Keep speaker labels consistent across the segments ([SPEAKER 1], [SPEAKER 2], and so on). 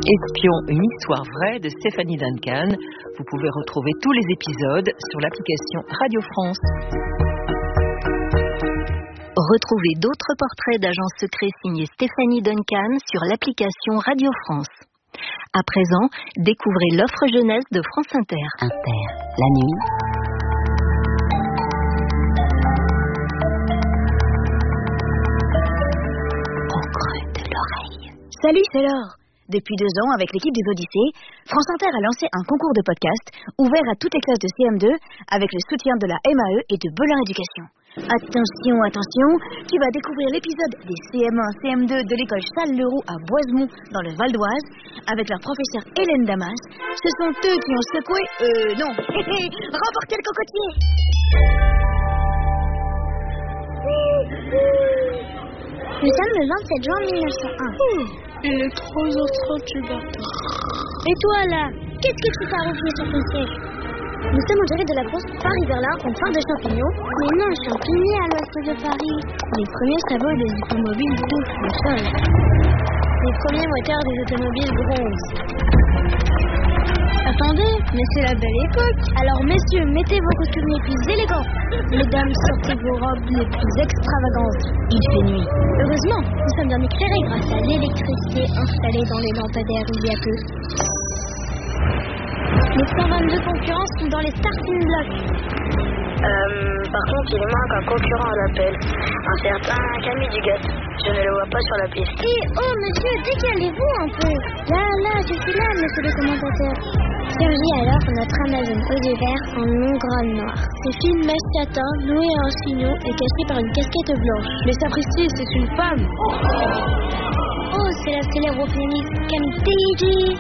[SPEAKER 1] Espion, une histoire vraie de Stéphanie Duncan. Vous pouvez retrouver tous les épisodes sur l'application Radio France.
[SPEAKER 2] Retrouvez d'autres portraits d'agents secrets signés Stéphanie Duncan sur l'application Radio France. À présent, découvrez l'offre jeunesse de France Inter. La nuit. Au creux de l'oreille.
[SPEAKER 3] Salut, c'est Laure. Depuis 2 ans, avec l'équipe des Odyssées, France Inter a lancé un concours de podcast ouvert à toutes les classes de CM2 avec le soutien de la MAE et de Belin Éducation. Attention, attention, tu vas découvrir l'épisode des CM1, CM2 de l'école Charles-Leroux à Boisemont dans le Val d'Oise avec leur professeure Hélène Damas. Ce sont eux qui ont secoué, non, remporté le cocotier.
[SPEAKER 4] Nous sommes le 27 juin 1901.
[SPEAKER 5] Il est 3h30 du matin.
[SPEAKER 4] Et toi là, qu'est-ce que tu t'as replié sur ton siège? Nous sommes en direct de la course Paris-Berlin en phare de champignons. Mais non, Champigny à l'ouest de Paris. Les premiers sabots des automobiles bouffent le sol. Les premiers moteurs des automobiles bronzent. Attendez, mais c'est la belle époque. Alors messieurs, mettez vos costumes les plus élégants. Mesdames, sortez vos robes les plus extravagantes. Il fait nuit. Heureusement, nous sommes bien éclairés grâce à l'électricité installée dans les lampadaires il y a peu. Les 122 concurrents sont dans les starting blocks.
[SPEAKER 6] Par contre, il manque un concurrent à l'appel. Un certain Camille Dugas. Je ne le vois pas sur la piste.
[SPEAKER 4] Oh monsieur, décalez-vous un peu. Là, je suis là, monsieur le commentateur. Surgit alors notre Amazon aux yeux verts en long grade noir.
[SPEAKER 5] Ses fines mèches satin, nouées à un chignon et cachées par une casquette blanche. Mais sapristi, c'est une femme.
[SPEAKER 4] Oh, c'est la célèbre pianiste Camille Teji.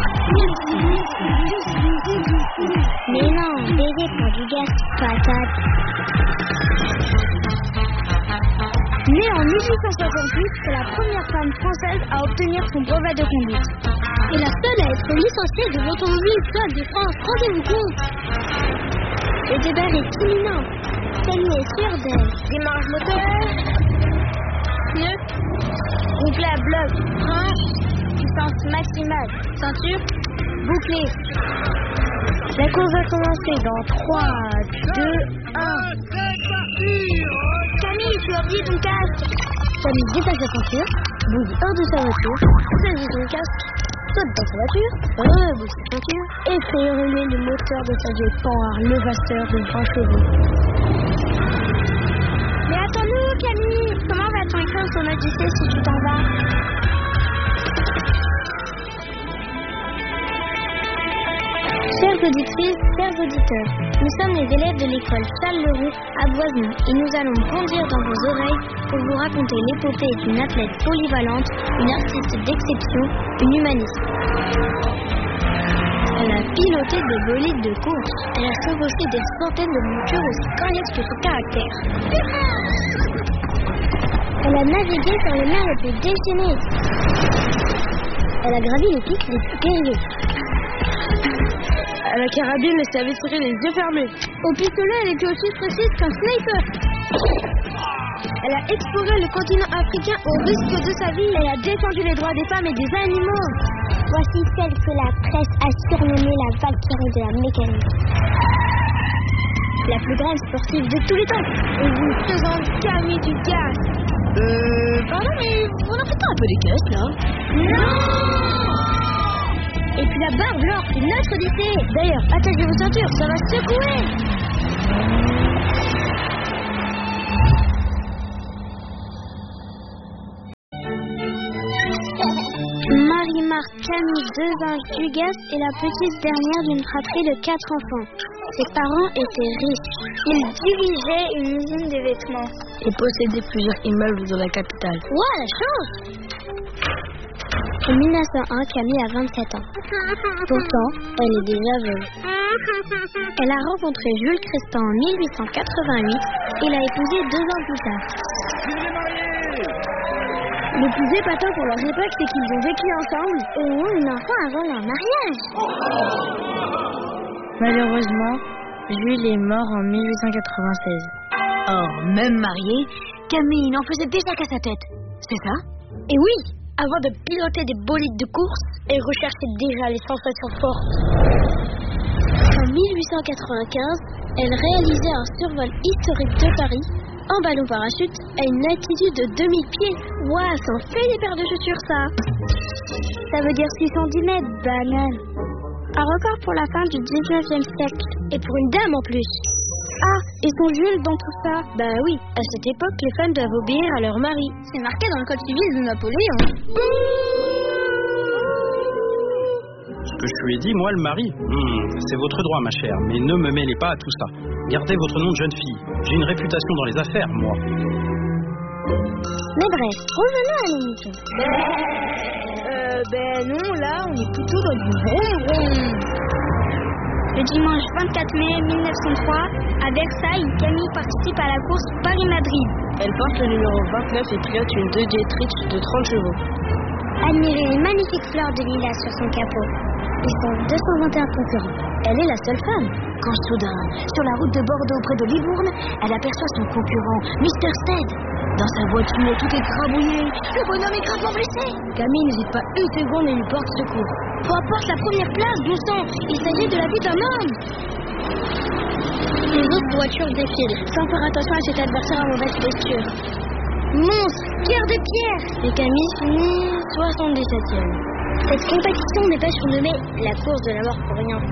[SPEAKER 4] Mais non, bébé pour Dugas, patate. Née en 1868, c'est la première femme française à obtenir son brevet de conduite.
[SPEAKER 5] Et la seule à être licenciée de l'automobile Stade de France, rendez-vous compte.
[SPEAKER 4] Le débat est imminent. Camille est sûre d'elle.
[SPEAKER 6] Démarrage moteur.
[SPEAKER 4] Bouclé à bloc. Frein. Puissance maximale. Ceinture. Bouclé. La course va commencer dans 3, 2, 1. Camille, tu as oublié ton casque. Camille détache sa ceinture, bouge hors de sa voiture, saisit son casque, saute dans sa voiture, rebouche sa ceinture et fait rouler le moteur de sa vieille Panhard Levasseur de 20 chevaux. Mais attends-nous, Camille. Comment va-t-on écrire son Odyssée si tu t'en vas? Chères auditrices, chers auditeurs, nous sommes les élèves de l'école Charles-Leroux à Boisemont et nous allons bondir dans vos oreilles pour vous raconter l'épopée d'une athlète polyvalente, une artiste d'exception, une humaniste. Elle a piloté des bolides de course, elle a chevauché des centaines de montures aussi coriaces que son caractère. Elle a navigué sur les mers les plus déchaînées. Elle a gravi les pics les plus périlleux.
[SPEAKER 5] À la carabine, elle savait tirer les yeux fermés.
[SPEAKER 4] Au pistolet, elle était aussi précise qu'un sniper. Elle a exploré le continent africain au risque de sa vie. Elle a défendu les droits des femmes et des animaux. Voici celle que la presse a surnommée la Valkyrie de la mécanique. La plus grande sportive de tous les temps. Et vous présente Camille Dugas.
[SPEAKER 5] Pardon, mais vous n'en faites pas un peu des caisses, là?
[SPEAKER 4] Non! Et puis la barbe, Laure, c'est notre Odyssée. D'ailleurs, attachez vos ceintures, ça va secouer. Marie-Marthe Camille Dugas est la petite dernière d'une fratrie de 4 enfants. Ses parents étaient riches. Ils dirigeaient une usine de vêtements.
[SPEAKER 5] Et possédaient plusieurs immeubles dans la capitale.
[SPEAKER 4] Ouah, la chance! En 1901, Camille a 27 ans. Pourtant, elle est déjà veuve. Elle a rencontré Jules Crestan en 1888 et l'a épousé 2 ans plus tard. Le plus épatant pour leur époque, c'est qu'ils ont vécu ensemble et ont eu un enfant avant leur mariage.
[SPEAKER 3] Malheureusement, Jules est mort en 1896. Or, même mariée, Camille n'en faisait déjà qu'à sa tête. C'est ça?
[SPEAKER 4] Et oui,
[SPEAKER 5] Avant de piloter des bolides de course, elle recherchait déjà les sensations fortes. En 1895, elle réalisait un survol historique de Paris en ballon parachute à une altitude de 2000 pieds. Ouah, ça en fait des paires de chaussures, ça.
[SPEAKER 4] Ça veut dire 610 mètres, banane. Un record pour la fin du 19e siècle.
[SPEAKER 5] Et pour une dame en plus.
[SPEAKER 4] Ah, et son Jules dans tout ça?
[SPEAKER 5] Bah oui, à cette époque, les femmes doivent obéir à leur mari.
[SPEAKER 4] C'est marqué dans le code civil de Napoléon.
[SPEAKER 7] Ce que je lui ai dit, moi, le mari, c'est votre droit, ma chère, mais ne me mêlez pas à tout ça. Gardez votre nom de jeune fille. J'ai une réputation dans les affaires, moi.
[SPEAKER 4] Mais bref, revenons à l'émission.
[SPEAKER 3] Non, là, on est plutôt dans du bron.
[SPEAKER 4] Le dimanche 24 mai 1903, à Versailles, Camille participe à la course Paris-Madrid.
[SPEAKER 5] Elle porte le numéro 29 et pilote une 2 Dietrich de 30 chevaux.
[SPEAKER 4] Admirez les magnifiques fleurs de lilas sur son capot. Ils sont 221 concurrents.
[SPEAKER 3] Elle est la seule femme. Quand soudain, sur la route de Bordeaux près de Libourne, elle aperçoit son concurrent, Mr. Stead. Dans sa voiture, tout écrabouillé. Le bonhomme est gravement blessé.
[SPEAKER 5] Camille n'hésite pas une seconde et lui porte secours.
[SPEAKER 4] Peu importe la première place, bon sang, il s'agit de la vie d'un homme.
[SPEAKER 5] Les autres voitures défilent, sans faire attention à cet adversaire en mauvaise posture.
[SPEAKER 4] Monstre, cœur de pierre.
[SPEAKER 5] Et Camille finit 77e.
[SPEAKER 4] Cette compétition n'est pas surnommée la course de la mort pour rien.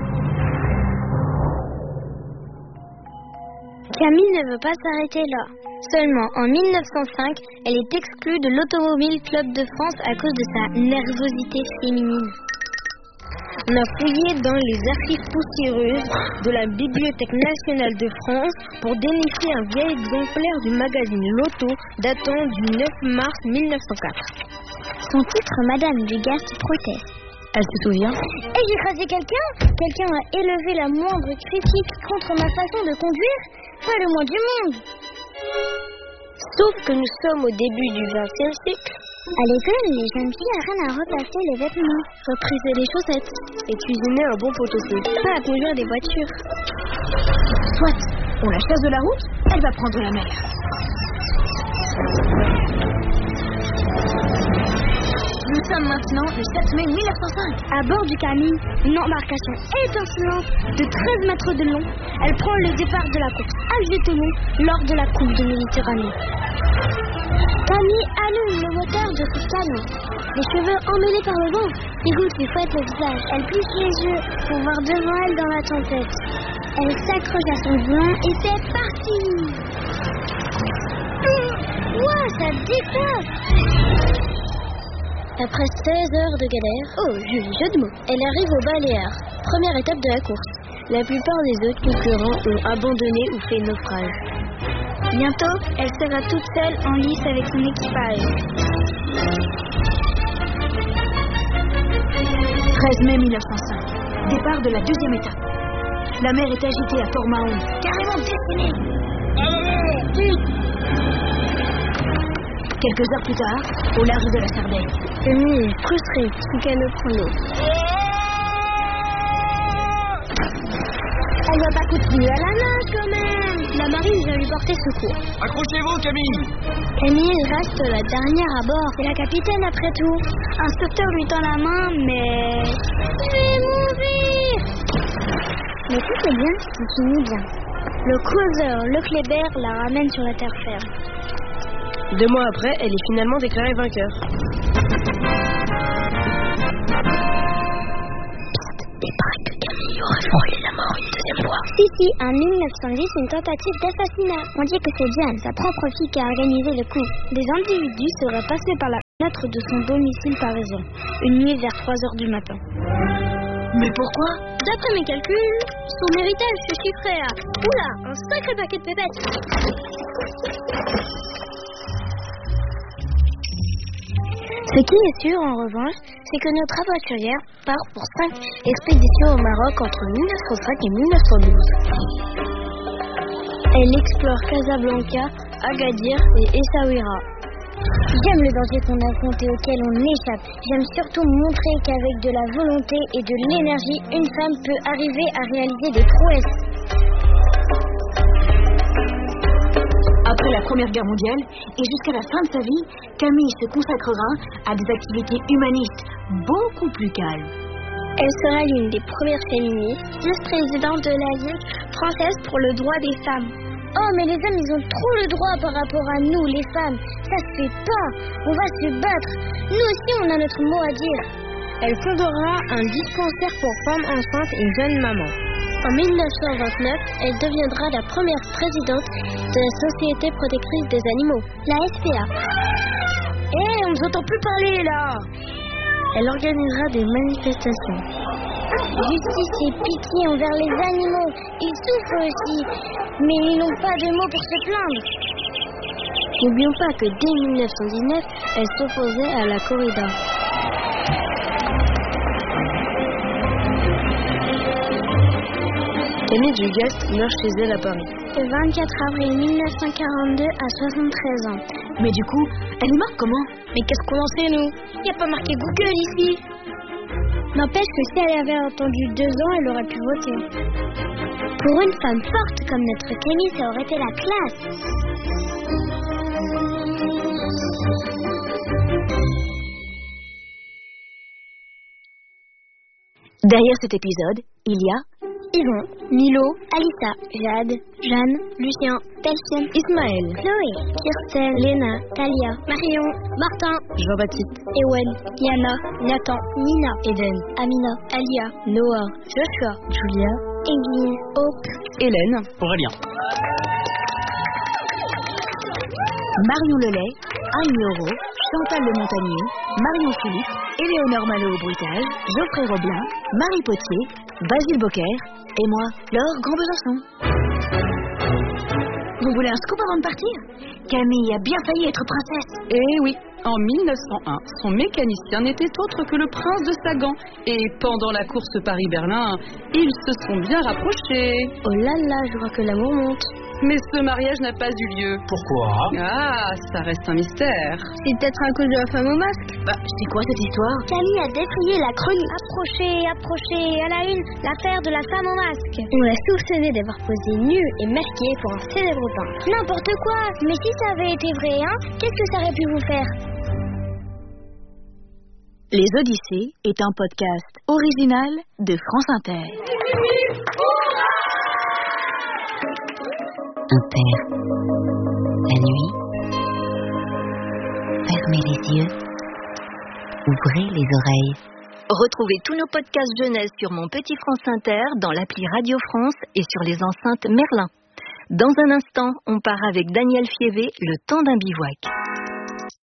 [SPEAKER 4] Camille ne veut pas s'arrêter là. Seulement en 1905, elle est exclue de l'Automobile Club de France à cause de sa nervosité féminine.
[SPEAKER 5] On a fouillé dans les archives poussiéreuses de la Bibliothèque nationale de France pour dénicher un vieil exemplaire du magazine Loto datant du 9 mars 1904.
[SPEAKER 4] Son titre, Madame Dugas proteste.
[SPEAKER 5] Elle se souvient?
[SPEAKER 4] Ai-je écrasé quelqu'un? Quelqu'un a élevé la moindre critique contre ma façon de conduire? Pas le moins du monde.
[SPEAKER 5] Sauf que nous sommes au début du XXe siècle.
[SPEAKER 4] À l'école, les jeunes filles apprennent à repasser les vêtements,
[SPEAKER 5] repriser les chaussettes et cuisiner un bon pot-au-feu. Pas à conduire des voitures.
[SPEAKER 3] Soit, on la chasse de la route, elle va prendre la mer. Nous sommes maintenant le 7 mai 1905.
[SPEAKER 4] À bord du Camille, une embarcation étincelante de 13 mètres de long, elle prend le départ de la course Alger-Toulon lors de la Coupe de Méditerranée. Camille allume le moteur de ce canon. Les cheveux emmêlés par le vent, les gouttes lui fouettent le visage. Elle plisse les yeux pour voir devant elle dans la tempête. Elle s'accroche à son volant et c'est parti. Ouah, ça décoiffe.
[SPEAKER 5] Après 16 heures de galère, joli jeu de mots, elle arrive aux Baléares, première étape de la course. La plupart des autres concurrents ont abandonné ou fait naufrage.
[SPEAKER 4] Bientôt, elle sera toute seule en lice avec son équipage.
[SPEAKER 3] 13 mai 1905, départ de la deuxième étape. La mer est agitée à Port-Mahon, carrément décimée. Quelques heures plus tard, au large de la Sardaigne.
[SPEAKER 5] Camille est frustrée, son canot prend l'eau.
[SPEAKER 4] Elle va pas continuer à la nage quand même.
[SPEAKER 5] La marine vient lui porter secours.
[SPEAKER 7] Accrochez-vous, Camille.
[SPEAKER 4] Camille reste la dernière à bord. C'est la capitaine après tout. Un sauveteur lui tend la main, mais... Je vais mourir. Mais tout est bien qui finit bien. Le causeur, le Kléber, la ramène sur la terre ferme.
[SPEAKER 5] 2 mois après, elle est finalement déclarée vainqueur.
[SPEAKER 4] Il paraît que Camille aurait frôlé la mort une deuxième fois. Si, en 1910, une tentative d'assassinat. On dit que c'est Diane, sa propre fille, qui a organisé le coup. Des individus seraient passés par la fenêtre de son domicile parisien, une nuit vers 3 heures du matin.
[SPEAKER 3] Mais pourquoi?
[SPEAKER 4] D'après mes calculs, son héritage se chiffrait à... Oula, un sacré paquet de pépettes. Ce qui est sûr, en revanche, c'est que notre aventurière part pour 5 expéditions au Maroc entre 1905 et 1912.
[SPEAKER 5] Elle explore Casablanca, Agadir et Essaouira.
[SPEAKER 4] J'aime le danger qu'on affronte et auquel on échappe. J'aime surtout montrer qu'avec de la volonté et de l'énergie, une femme peut arriver à réaliser des prouesses.
[SPEAKER 3] Après la Première Guerre mondiale et jusqu'à la fin de sa vie, Camille se consacrera à des activités humanistes beaucoup plus calmes.
[SPEAKER 5] Elle sera l'une des premières féministes, vice-présidente de la Ligue française pour le droit des femmes. Oh, mais les hommes, ils ont trop le droit par rapport à nous, les femmes. Ça se fait pas. On va se battre. Nous aussi, on a notre mot à dire.
[SPEAKER 4] Elle fondera un dispensaire pour femmes enceintes et jeunes mamans.
[SPEAKER 5] En 1929, elle deviendra la première présidente de la Société protectrice des animaux, la SPA.
[SPEAKER 4] On nous entend plus parler, là.
[SPEAKER 5] Elle organisera des manifestations. Justice et pitié envers les animaux. Ils souffrent aussi, mais ils n'ont pas de mots pour se plaindre. N'oublions pas que dès 1919, elle s'opposait à la corrida.
[SPEAKER 4] Camille Dugast meurt chez elle à Paris.
[SPEAKER 5] Le 24 avril 1942 à 73 ans.
[SPEAKER 3] Mais du coup, elle est morte comment?
[SPEAKER 4] Mais qu'est-ce qu'on en sait, nous? Il n'y a pas marqué Google ici.
[SPEAKER 5] N'empêche que si elle avait attendu 2 ans, elle aurait pu voter. Pour une femme forte comme notre Camille, ça aurait été la classe.
[SPEAKER 3] Derrière cet épisode, il y a
[SPEAKER 5] Yvon, Milo, Alissa, Jade, Jeanne, Lucien, Delphine,
[SPEAKER 3] Ismaël,
[SPEAKER 5] Chloé, Kirsten, Léna, Talia, Marion, Martin,
[SPEAKER 4] Jean-Baptiste,
[SPEAKER 5] Ewen, Yana, Nathan, Nina,
[SPEAKER 3] Eden,
[SPEAKER 5] Amina, Alia,
[SPEAKER 3] Noah,
[SPEAKER 5] Joshua,
[SPEAKER 3] Julia,
[SPEAKER 5] Evelyne, Hope,
[SPEAKER 3] Hélène,
[SPEAKER 7] Aurélien.
[SPEAKER 3] Marion Lelay, Anne Leroux, Chantal Le Montagnier, Marion Philippe, Éléonore Malo au bruitage, Geoffrey Roblin, Marie Potier, Basile Bocquer et moi, Laure Grand-Besançon. Vous voulez un scoop avant de partir? Camille a bien failli être princesse.
[SPEAKER 8] Eh oui, en 1901, son mécanicien n'était autre que le prince de Sagan. Et pendant la course Paris-Berlin, ils se sont bien rapprochés.
[SPEAKER 5] Oh là là, je vois que l'amour monte.
[SPEAKER 8] Mais ce mariage n'a pas eu lieu.
[SPEAKER 7] Pourquoi?
[SPEAKER 8] Ah, ça reste un mystère.
[SPEAKER 4] C'est peut-être à cause de la femme au masque.
[SPEAKER 3] C'est quoi cette histoire?
[SPEAKER 5] Camille a décrié la chronique. Approchez, à la une, l'affaire de la femme en masque. On l'a soupçonnée d'avoir posé nue et masquée pour un célèbre peintre. N'importe quoi. Mais si ça avait été vrai, qu'est-ce que ça aurait pu vous faire?
[SPEAKER 3] Les Odyssées est un podcast original de France Inter.
[SPEAKER 2] Inter. La nuit. Fermez les yeux. Ouvrez les oreilles. Retrouvez tous nos podcasts jeunesse sur Mon Petit France Inter, dans l'appli Radio France et sur les enceintes Merlin. Dans un instant, on part avec Daniel Fievé, Le temps d'un bivouac.